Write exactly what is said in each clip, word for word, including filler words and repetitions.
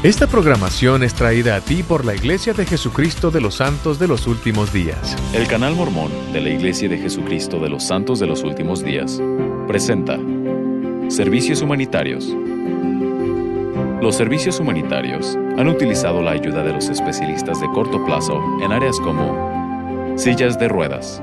Esta programación es traída a ti por la Iglesia de Jesucristo de los Santos de los Últimos Días. El canal mormón de la Iglesia de Jesucristo de los Santos de los Últimos Días presenta Servicios Humanitarios. Los servicios humanitarios han utilizado la ayuda de los especialistas de corto plazo en áreas como sillas de ruedas,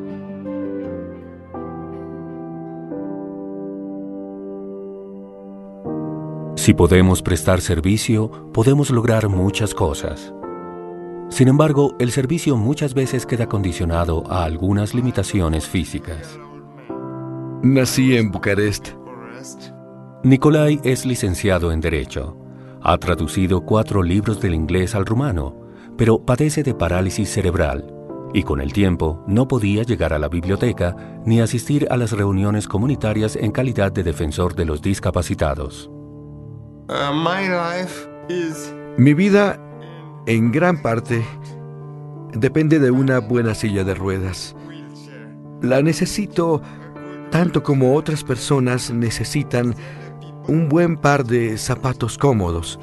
si podemos prestar servicio, podemos lograr muchas cosas. Sin embargo, el servicio muchas veces queda condicionado a algunas limitaciones físicas. Nací en Bucarest. Nikolai es licenciado en Derecho. Ha traducido cuatro libros del inglés al rumano, pero padece de parálisis cerebral y con el tiempo no podía llegar a la biblioteca ni asistir a las reuniones comunitarias en calidad de defensor de los discapacitados. Uh, my life is... Mi vida, en gran parte, depende de una buena silla de ruedas. La necesito tanto como otras personas necesitan un buen par de zapatos cómodos.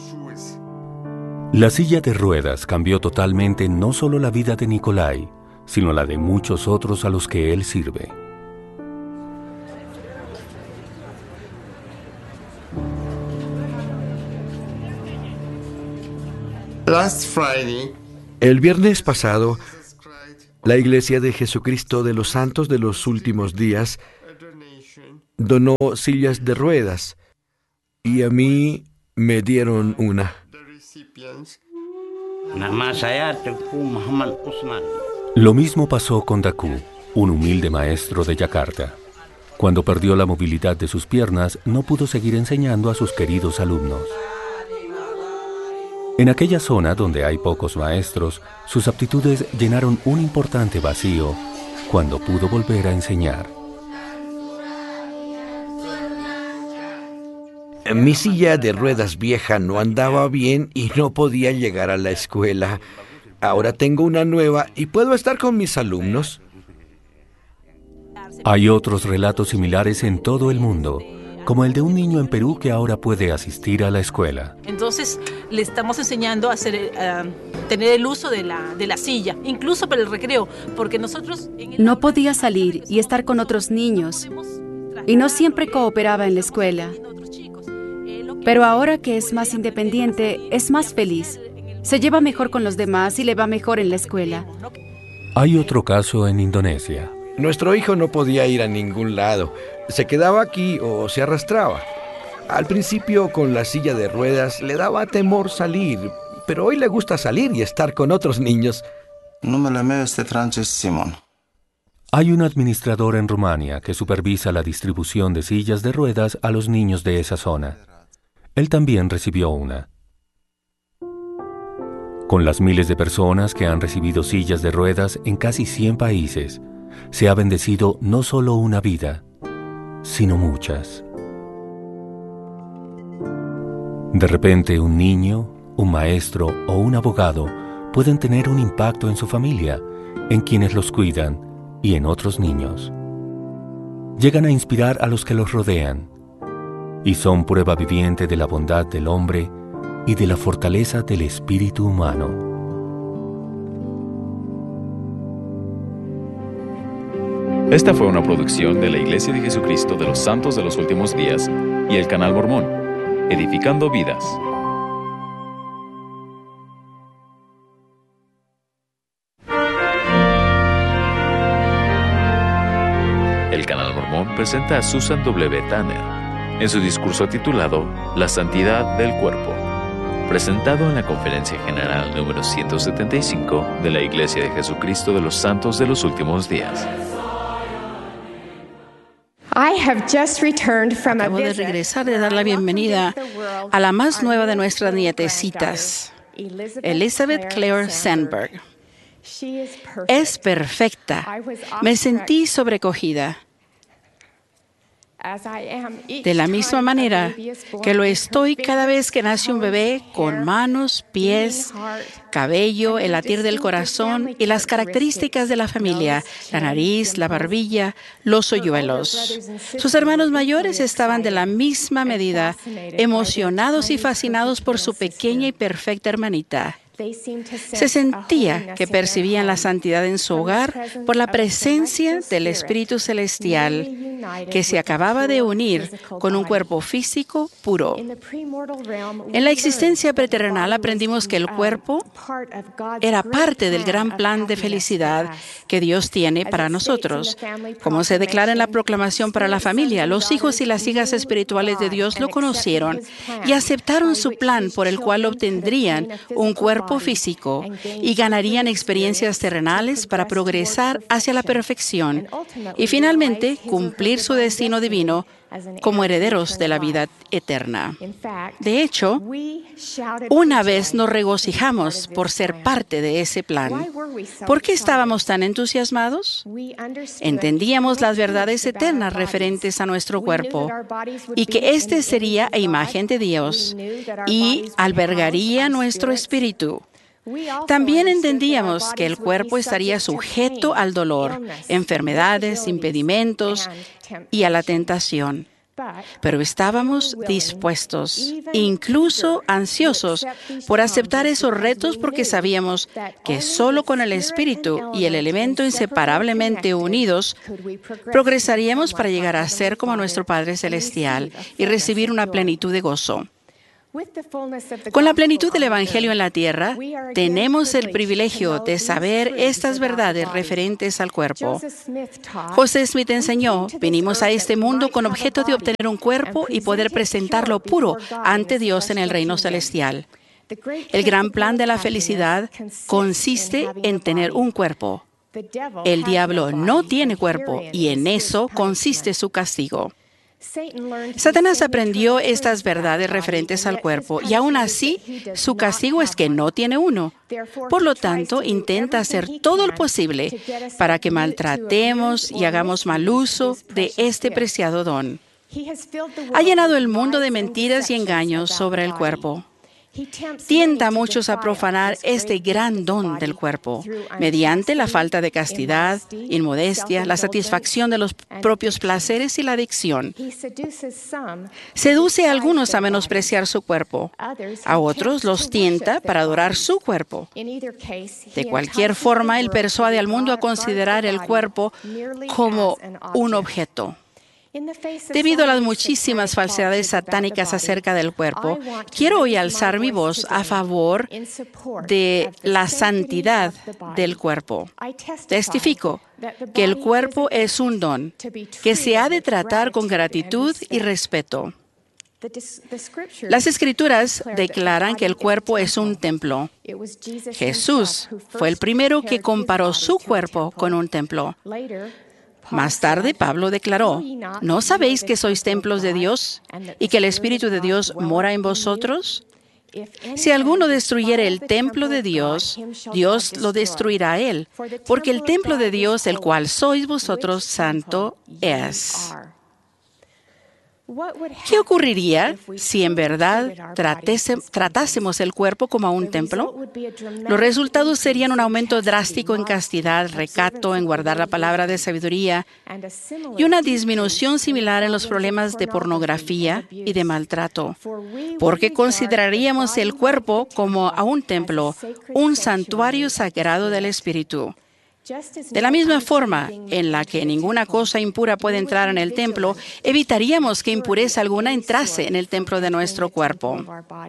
La silla de ruedas cambió totalmente no solo la vida de Nikolai, sino la de muchos otros a los que él sirve. Last Friday, El viernes pasado, la Iglesia de Jesucristo de los Santos de los Últimos Días donó sillas de ruedas y a mí me dieron una. the recipients Nama saya Tengku Muhammad Usman. Lo mismo pasó con Daku, un humilde maestro de Yakarta. Cuando perdió la movilidad de sus piernas, no pudo seguir enseñando a sus queridos alumnos. En aquella zona donde hay pocos maestros, sus aptitudes llenaron un importante vacío cuando pudo volver a enseñar. Mi silla de ruedas vieja no andaba bien y no podía llegar a la escuela. Ahora tengo una nueva y puedo estar con mis alumnos. Hay otros relatos similares en todo el mundo, como el de un niño en Perú que ahora puede asistir a la escuela. Entonces le estamos enseñando a hacer, uh, tener el uso de la, de la silla, incluso para el recreo, porque nosotros... En el No podía salir y estar con otros niños, y no siempre cooperaba en la escuela. Pero ahora que es más independiente, es más feliz. Se lleva mejor con los demás y le va mejor en la escuela. Hay otro caso en Indonesia. Nuestro hijo no podía ir a ningún lado. Se quedaba aquí o se arrastraba. Al principio, con la silla de ruedas, le daba temor salir, pero hoy le gusta salir y estar con otros niños. Numele meu este Francis Simon. Hay un administrador en Rumania que supervisa la distribución de sillas de ruedas a los niños de esa zona. Él también recibió una. Con las miles de personas que han recibido sillas de ruedas en casi cien países, se ha bendecido no solo una vida, sino muchas. De repente, un niño, un maestro o un abogado pueden tener un impacto en su familia, en quienes los cuidan y en otros niños. Llegan a inspirar a los que los rodean y son prueba viviente de la bondad del hombre y de la fortaleza del espíritu humano. Esta fue una producción de la Iglesia de Jesucristo de los Santos de los Últimos Días y el canal mormón, edificando vidas. El canal mormón presenta a Susan W. Tanner en su discurso titulado La Santidad del Cuerpo, presentado en la Conferencia General número ciento setenta y cinco de la Iglesia de Jesucristo de los Santos de los Últimos Días. Acabo de regresar de dar la bienvenida a la más nueva de nuestras nietecitas, Elizabeth Claire Sandberg. Es perfecta. Me sentí sobrecogida. De la misma manera que lo estoy cada vez que nace un bebé con manos, pies, cabello, el latir del corazón y las características de la familia, la nariz, la barbilla, los hoyuelos. Sus hermanos mayores estaban de la misma medida emocionados y fascinados por su pequeña y perfecta hermanita. Se sentía que percibían la santidad en su hogar por la presencia del Espíritu Celestial que se acababa de unir con un cuerpo físico puro. En la existencia preterrenal aprendimos que el cuerpo era parte del gran plan de felicidad que Dios tiene para nosotros. Como se declara en la proclamación para la familia, los hijos y las hijas espirituales de Dios lo conocieron y aceptaron su plan por el cual obtendrían un cuerpo físico y ganarían experiencias terrenales para progresar hacia la perfección y finalmente cumplir su destino divino como herederos de la vida eterna. De hecho, una vez nos regocijamos por ser parte de ese plan. ¿Por qué estábamos tan entusiasmados? Entendíamos las verdades eternas referentes a nuestro cuerpo y que éste sería a imagen de Dios y albergaría nuestro espíritu. También entendíamos que el cuerpo estaría sujeto al dolor, enfermedades, impedimentos y a la tentación. Pero estábamos dispuestos, incluso ansiosos, por aceptar esos retos porque sabíamos que solo con el Espíritu y el elemento inseparablemente unidos progresaríamos para llegar a ser como nuestro Padre Celestial y recibir una plenitud de gozo. Con la plenitud del Evangelio en la tierra, tenemos el privilegio de saber estas verdades referentes al cuerpo. José Smith enseñó, venimos a este mundo con objeto de obtener un cuerpo y poder presentarlo puro ante Dios en el reino celestial. El gran plan de la felicidad consiste en tener un cuerpo. El diablo no tiene cuerpo y en eso consiste su castigo. Satanás aprendió estas verdades referentes al cuerpo y aún así su castigo es que no tiene uno. Por lo tanto, intenta hacer todo lo posible para que maltratemos y hagamos mal uso de este preciado don. Ha llenado el mundo de mentiras y engaños sobre el cuerpo. Tienta a muchos a profanar este gran don del cuerpo mediante la falta de castidad, inmodestia, la satisfacción de los propios placeres y la adicción. Seduce a algunos a menospreciar su cuerpo, a otros los tienta para adorar su cuerpo. De cualquier forma, él persuade al mundo a considerar el cuerpo como un objeto. Debido a las muchísimas falsedades satánicas acerca del cuerpo, quiero hoy alzar mi voz a favor de la santidad del cuerpo. Testifico que el cuerpo es un don que se ha de tratar con gratitud y respeto. Las Escrituras declaran que el cuerpo es un templo. Jesús fue el primero que comparó su cuerpo con un templo. Más tarde, Pablo declaró, ¿no sabéis que sois templos de Dios y que el Espíritu de Dios mora en vosotros? Si alguno destruyere el templo de Dios, Dios lo destruirá a él, porque el templo de Dios, el cual sois vosotros, santo es. ¿Qué ocurriría si en verdad tratese, tratásemos el cuerpo como a un templo? Los resultados serían un aumento drástico en castidad, recato, en guardar la palabra de sabiduría y una disminución similar en los problemas de pornografía y de maltrato, porque consideraríamos el cuerpo como a un templo, un santuario sagrado del Espíritu. De la misma forma en la que ninguna cosa impura puede entrar en el templo, evitaríamos que impureza alguna entrase en el templo de nuestro cuerpo.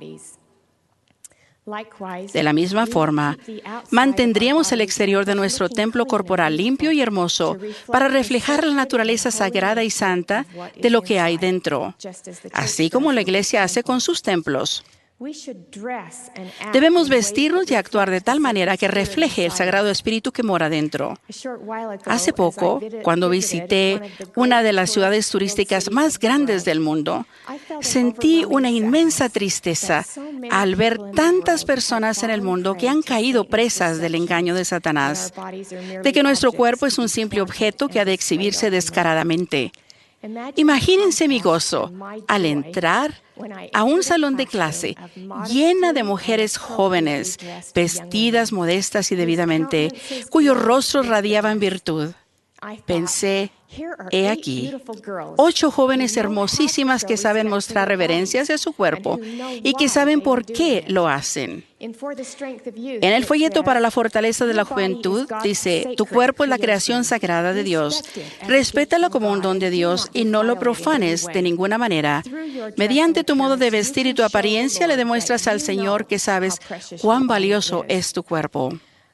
De la misma forma, mantendríamos el exterior de nuestro templo corporal limpio y hermoso para reflejar la naturaleza sagrada y santa de lo que hay dentro, así como la Iglesia hace con sus templos. Debemos vestirnos y actuar de tal manera que refleje el Sagrado Espíritu que mora dentro. Hace poco, cuando visité una de las ciudades turísticas más grandes del mundo, sentí una inmensa tristeza al ver tantas personas en el mundo que han caído presas del engaño de Satanás, de que nuestro cuerpo es un simple objeto que ha de exhibirse descaradamente. Imagínense mi gozo al entrar a un salón de clase llena de mujeres jóvenes, vestidas modestas y debidamente, cuyos rostros radiaban virtud. Pensé, he aquí, ocho jóvenes hermosísimas que saben mostrar reverencia hacia su cuerpo y que saben por qué lo hacen. En el folleto para la fortaleza de la juventud dice, tu cuerpo es la creación sagrada de Dios. Respétalo como un don de Dios y no lo profanes de ninguna manera. Mediante tu modo de vestir y tu apariencia le demuestras al Señor que sabes cuán valioso es tu cuerpo.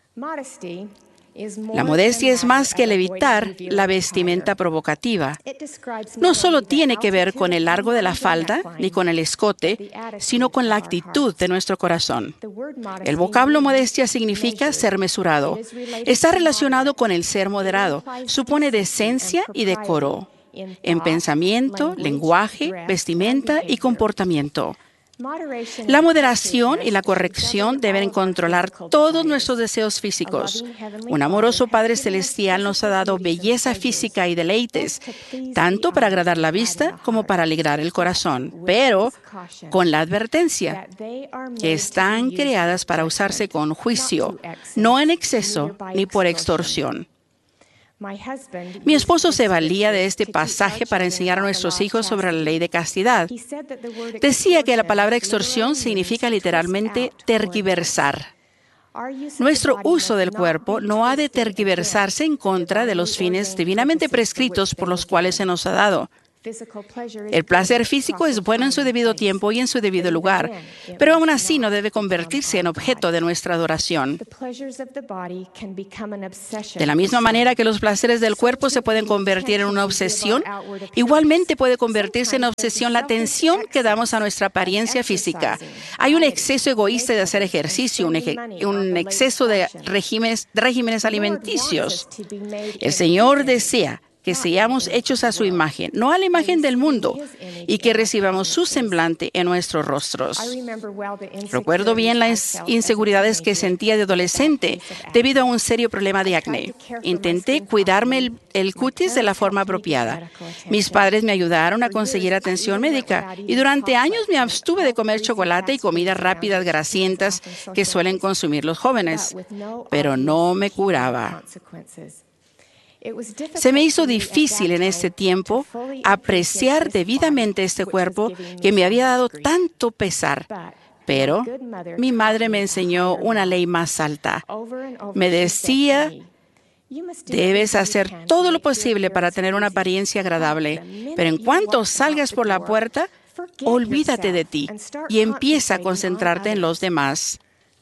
La modestia es más que el evitar la vestimenta provocativa. No solo tiene que ver con el largo de la falda ni con el escote, sino con la actitud de nuestro corazón. El vocablo modestia significa ser mesurado. Está relacionado con el ser moderado. Supone decencia y decoro en pensamiento, lenguaje, vestimenta y comportamiento. La moderación y la corrección deben controlar todos nuestros deseos físicos. Un amoroso Padre Celestial nos ha dado belleza física y deleites, tanto para agradar la vista como para alegrar el corazón, pero con la advertencia que están creadas para usarse con juicio, no en exceso ni por extorsión. Mi esposo se valía de este pasaje para enseñar a nuestros hijos sobre la ley de castidad. Decía que la palabra extorsión significa literalmente tergiversar. Nuestro uso del cuerpo no ha de tergiversarse en contra de los fines divinamente prescritos por los cuales se nos ha dado. El placer físico es bueno en su debido tiempo y en su debido lugar, pero aún así no debe convertirse en objeto de nuestra adoración. De la misma manera que los placeres del cuerpo se pueden convertir en una obsesión, igualmente puede convertirse en obsesión la atención que damos a nuestra apariencia física. Hay un exceso egoísta de hacer ejercicio, un, eje, un exceso de regímenes, de regímenes alimenticios. El Señor desea que seamos hechos a su imagen, no a la imagen del mundo, y que recibamos su semblante en nuestros rostros. Recuerdo bien las inseguridades que sentía de adolescente debido a un serio problema de acné. Intenté cuidarme el, el cutis de la forma apropiada. Mis padres me ayudaron a conseguir atención médica y durante años me abstuve de comer chocolate y comidas rápidas grasientas que suelen consumir los jóvenes, pero no me curaba. Se me hizo difícil en ese tiempo apreciar debidamente este cuerpo que me había dado tanto pesar. Pero mi madre me enseñó una ley más alta. Me decía, debes hacer todo lo posible para tener una apariencia agradable, pero en cuanto salgas por la puerta, olvídate de ti y empieza a concentrarte en los demás.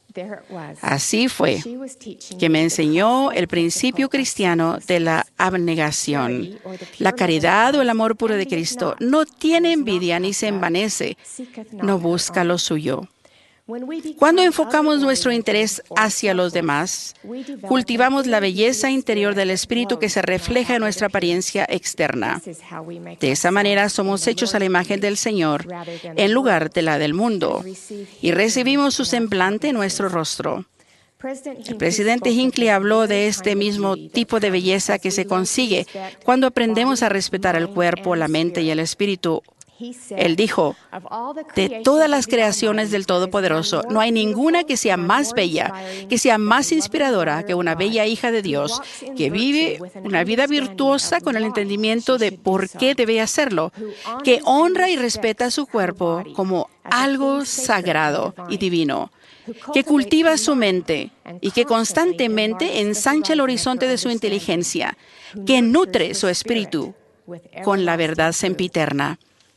Así fue que me enseñó el principio cristiano de la abnegación. La caridad o el amor puro de Cristo no tiene envidia ni se envanece, no busca lo suyo. Cuando enfocamos nuestro interés hacia los demás, cultivamos la belleza interior del espíritu que se refleja en nuestra apariencia externa. De esa manera somos hechos a la imagen del Señor en lugar de la del mundo y recibimos su semblante en nuestro rostro. El presidente Hinckley habló de este mismo tipo de belleza que se consigue cuando aprendemos a respetar el cuerpo, la mente y el espíritu. Él dijo, de todas las creaciones del Todopoderoso, no hay ninguna que sea más bella, que sea más inspiradora que una bella hija de Dios, que vive una vida virtuosa con el entendimiento de por qué debe hacerlo, que honra y respeta su cuerpo como algo sagrado y divino, que cultiva su mente y que constantemente ensancha el horizonte de su inteligencia, que nutre su espíritu con la verdad sempiterna.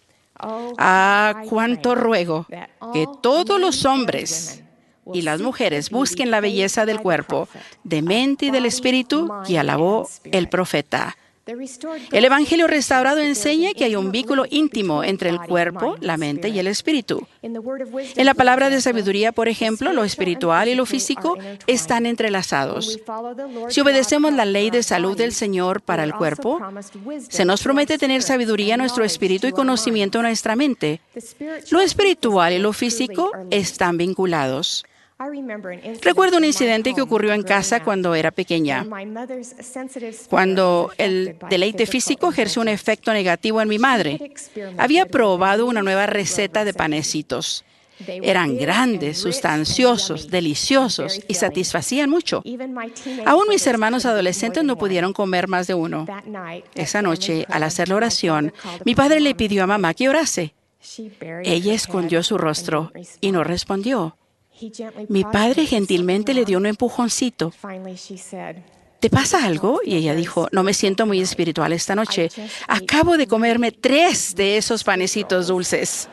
Ah, cuánto ruego que todos los hombres y las mujeres busquen la belleza del cuerpo, de mente y del espíritu que alabó el profeta. El Evangelio restaurado enseña que hay un vínculo íntimo entre el cuerpo, la mente y el espíritu. En la palabra de sabiduría, por ejemplo, lo espiritual y lo físico están entrelazados. Si obedecemos la ley de salud del Señor para el cuerpo, se nos promete tener sabiduría en nuestro espíritu y conocimiento en nuestra mente. Lo espiritual y lo físico están vinculados. Recuerdo un incidente que ocurrió en casa cuando era pequeña. Cuando el deleite físico ejerció un efecto negativo en mi madre. Había probado una nueva receta de panecitos. Eran grandes, sustanciosos, deliciosos y satisfacían mucho. Aún mis hermanos adolescentes no pudieron comer más de uno. Esa noche, al hacer la oración, mi padre le pidió a mamá que orase. Ella escondió su rostro y no respondió. Mi padre gentilmente le dio un empujoncito. ¿Te pasa algo? Y ella dijo, no me siento muy espiritual esta noche. Acabo de comerme tres de esos panecitos dulces.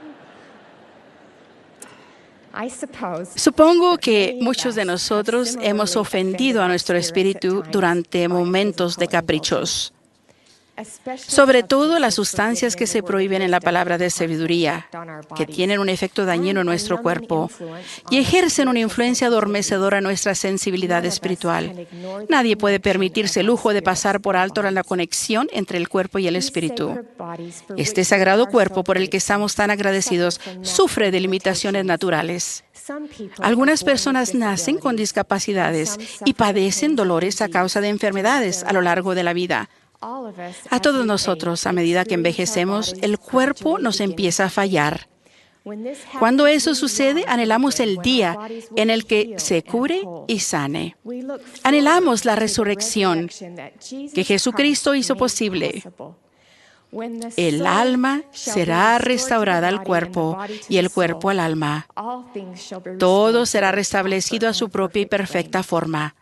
Supongo que muchos de nosotros hemos ofendido a nuestro espíritu durante momentos de caprichos. Sobre todo las sustancias que se prohíben en la palabra de sabiduría, que tienen un efecto dañino en nuestro cuerpo y ejercen una influencia adormecedora en nuestra sensibilidad espiritual. Nadie puede permitirse el lujo de pasar por alto la conexión entre el cuerpo y el espíritu. Este sagrado cuerpo por el que estamos tan agradecidos sufre de limitaciones naturales. Algunas personas nacen con discapacidades y padecen dolores a causa de enfermedades a lo largo de la vida. A todos nosotros, a medida que envejecemos, el cuerpo nos empieza a fallar. Cuando eso sucede, anhelamos el día en el que se cure y sane. Anhelamos la resurrección que Jesucristo hizo posible. El alma será restaurada al cuerpo y el cuerpo al alma. Todo será restablecido a su propia y perfecta forma.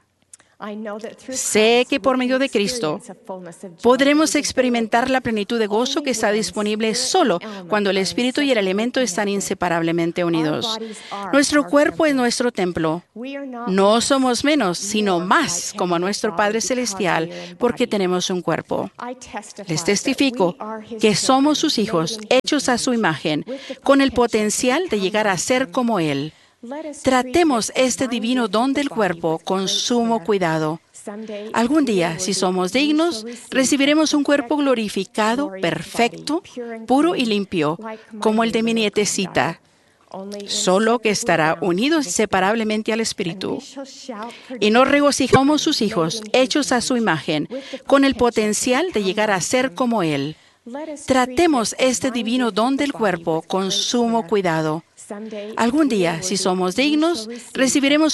Sé que por medio de Cristo podremos experimentar la plenitud de gozo que está disponible solo cuando el espíritu y el elemento están inseparablemente unidos. Nuestro cuerpo es nuestro templo. No somos menos, sino más como nuestro Padre Celestial porque tenemos un cuerpo. Les testifico que somos sus hijos, hechos a su imagen, con el potencial de llegar a ser como Él. Tratemos este divino don del cuerpo con sumo cuidado. Algún día, si somos dignos, recibiremos un cuerpo glorificado, perfecto, puro y limpio, como el de mi nietecita, solo que estará unido inseparablemente al Espíritu. Y nos regocijamos sus hijos, hechos a su imagen, con el potencial de llegar a ser como Él. Tratemos este divino don del cuerpo con sumo cuidado. Algún día, si somos dignos, recibiremos